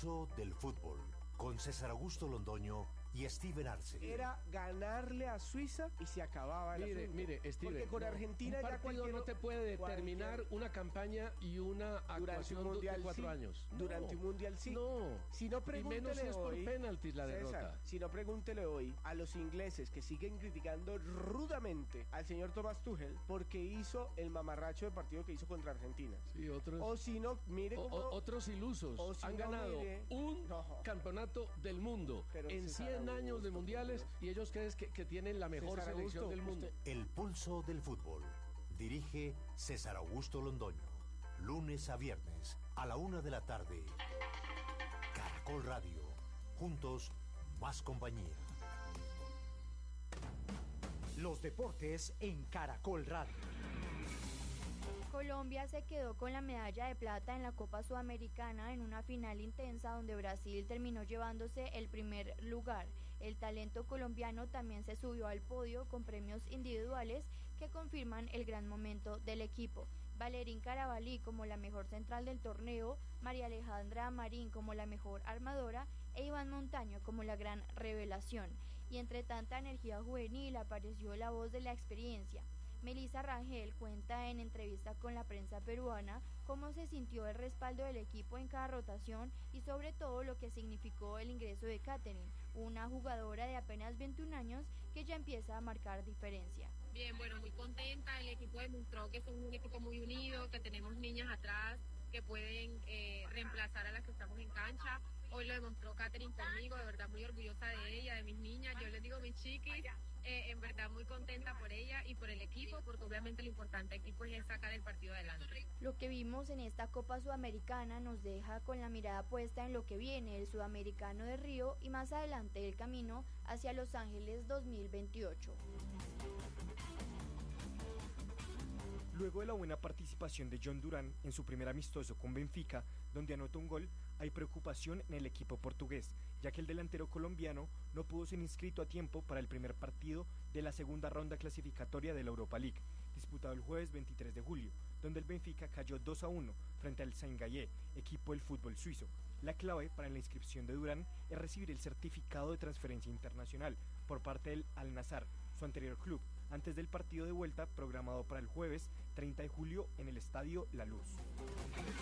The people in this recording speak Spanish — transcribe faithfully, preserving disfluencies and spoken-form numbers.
pulso del fútbol, con César Augusto Londoño y Steven Arce. Era ganarle a Suiza y se acababa el Mire, asunto. mire, Steven, Porque con no, Argentina un ya partido cualquier, no te puede determinar cualquier, una campaña y una actuación mundial, de cuatro sí. años. Durante no, un mundial sí. No. Si no, y pregúntele menos si es por hoy, penaltis la César, derrota. si no, pregúntele hoy a los ingleses que siguen criticando rudamente al señor Thomas Tuchel porque hizo el mamarracho de partido que hizo contra Argentina. Sí, otros. O si no, mire o, cómo, o, otros ilusos o si han no, ganado mire, un no. campeonato del mundo Pero en César cien Augusto, años de mundiales por Dios. y ellos creen que, que tienen la mejor César selección Augusto, del mundo. usted- El pulso del fútbol. Dirige César Augusto Londoño. Lunes a viernes a la una de la tarde. Caracol Radio. Juntos, más compañía. Los deportes en Caracol Radio. Colombia se quedó con la medalla de plata en la Copa Sudamericana en una final intensa donde Brasil terminó llevándose el primer lugar. El talento colombiano también se subió al podio con premios individuales que confirman el gran momento del equipo. Valerín Carabalí como la mejor central del torneo, María Alejandra Marín como la mejor armadora e Iván Montaño como la gran revelación. Y entre tanta energía juvenil apareció la voz de la experiencia. Melissa Rangel cuenta en entrevista con la prensa peruana cómo se sintió el respaldo del equipo en cada rotación y sobre todo lo que significó el ingreso de Katherine, una jugadora de apenas veintiún años que ya empieza a marcar diferencia. Bien, bueno, muy contenta, el equipo demostró que son un equipo muy unido, que tenemos niñas atrás que pueden eh, reemplazar a las que estamos en cancha. Hoy lo demostró Katherine conmigo, de verdad muy orgullosa de ella, de mis niñas, yo les digo mis chiquis, eh, en verdad muy contenta por ella y por el equipo, porque obviamente lo importante aquí pues es sacar el partido adelante. Lo que vimos en esta Copa Sudamericana nos deja con la mirada puesta en lo que viene, el Sudamericano de Río y más adelante el camino hacia Los Ángeles dos mil veintiocho. Luego de la buena participación de John Durán en su primer amistoso con Benfica, donde anotó un gol, hay preocupación en el equipo portugués, ya que el delantero colombiano no pudo ser inscrito a tiempo para el primer partido de la segunda ronda clasificatoria de la Europa League, disputado el jueves veintitrés de julio, donde el Benfica cayó dos a uno frente al Saint-Gallen, equipo del fútbol suizo. La clave para la inscripción de Durán es recibir el certificado de transferencia internacional por parte del Al-Nassr, su anterior club, antes del partido de vuelta programado para el jueves treinta de julio en el Estadio La Luz.